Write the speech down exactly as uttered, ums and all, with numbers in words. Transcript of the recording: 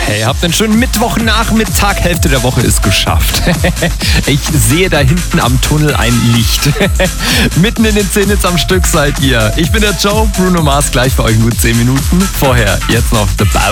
Hey, habt einen schönen Mittwochnachmittag. Hälfte der Woche ist geschafft. Ich sehe da hinten am Tunnel ein Licht. Mitten in den zehn Hits am Stück seid ihr. Ich bin der Joe, Bruno Mars gleich für euch in gut zehn Minuten. Vorher, jetzt noch The Ballad